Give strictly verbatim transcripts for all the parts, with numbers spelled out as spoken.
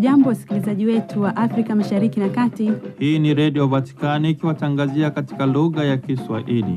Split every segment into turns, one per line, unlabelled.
Hamjambo wasikilizaji wetu wa Afrika Mashariki na Kati.
Hii ni Radio Vatikani ikiwatangazia katika lugha ya Kiswahili.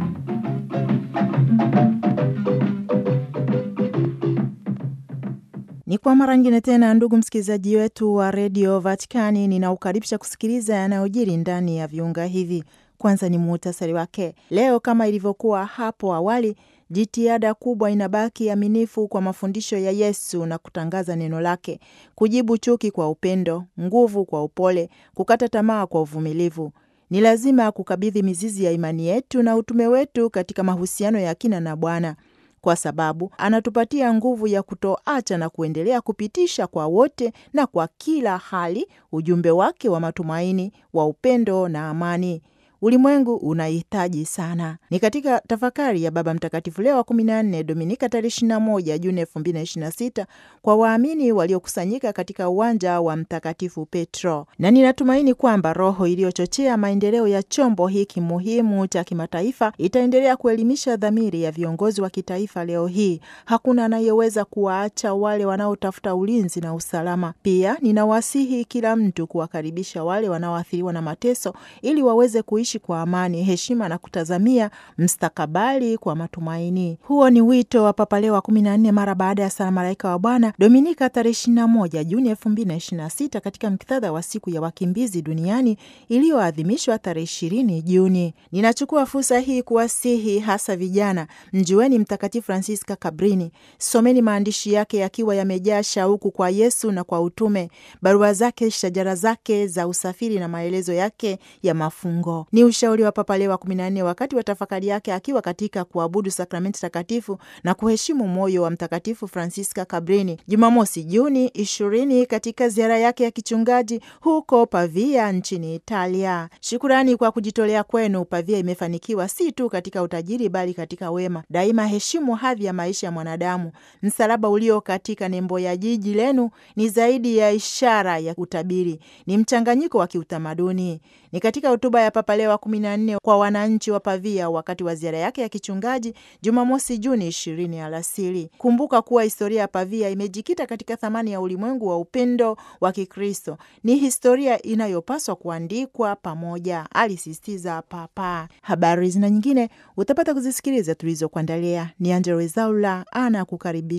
Ni kwa mara nyingine tena, ndugu msikilizaji wetu wa Radio Vatikani, ninaukaribisha kusikiliza yanayojiri ndani ya viunga hivi. Kwanza ni muhtasari wake. Leo kama ilivyokuwa hapo awali, jitihada kubwa inabaki aminifu kwa mafundisho ya Yesu na kutangaza neno lake, kujibu chuki kwa upendo, nguvu kwa upole, kukata tamaa kwa uvumilivu. Ni lazima kukabidhi mizizi ya imani yetu na utume wetu katika mahusiano ya kina na Bwana, kwa sababu anatupatia nguvu ya kutoacha na kuendelea kupitisha kwa wote na kwa kila hali ujumbe wake wa matumaini, wa upendo na amani. Ulimwengu unahitaji sana. Ni katika tafakari ya Baba Mtakatifu Leo wa kumi na nne, Dominika tarehe ishirini na moja Juni elfu mbili na ishirini na sita, kwa waamini waliokusanyika katika uwanja wa Mtakatifu Petro. Na ninatumaini kwamba roho iliyochochea maendeleo ya chombo hiki muhimu cha kimataifa itaendelea kuelimisha dhamiri ya viongozi wa kitaifa leo hii. Hakuna anayeweza kuwaacha wale wanaotafuta ulinzi na usalama. Pia ninawasihi kila mtu kuwakaribisha wale wanaoathiriwa na mateso ili waweze kuishi kwa amani, heshima na kutazamia mstakabali kwa matumaini. Huo ni wito wa Papa Leo wa kumi na nne mara baada ya sala Malaika wa Bwana Dominika tarehe ishirini na moja Juni elfu mbili na ishirini na sita katika muktadha wa siku ya wakimbizi duniani iliyoadhimishwa tarehe ishirini Juni. Ninachukua fursa hii kuwasihi hasa vijana, mjueni Mtakatifu Francisca Cabrini, someni maandishi yake yakiwa yamejaa shauku kwa Yesu na kwa utume, barua zake, shajara zake za usafiri na maelezo yake ya mafungo. Ni ushauri wa Papa Leo wa kumi na nne wakati wa tafakari yake akiwa katika kuabudu sakramenti takatifu na kuheshimu moyo wa Mtakatifu Francisca Cabrini Jumamosi Juni ishirini katika ziara yake ya kichungaji huko Pavia nchini Italia. Shukurani kwa kujitolea kwenu. Pavia imefanikiwa si tu katika utajiri bali katika wema. Daima heshimu hadhi ya maisha ya mwanadamu. Msalaba ulio katika nembo ya jiji lenu ni zaidi ya ishara ya utabiri, ni mchanganyiko wa kiutamaduni. Ni katika hotuba ya Papa Leo wa kumi na nne kwa wananchi wa Pavia wakati wa ziara yake ya kichungaji Jumamosi Juni ishirini alasiri. Kumbuka kuwa historia ya Pavia imejikita katika thamani ya ulimwengu wa upendo wa Kikristo. Ni historia inayopaswa kuandikwa pamoja, alisisitiza Papa. Habari zina nyingine utapata kuzisikiliza tulizokuandalia. Ni Angella Rwezaula ana kukaribisha.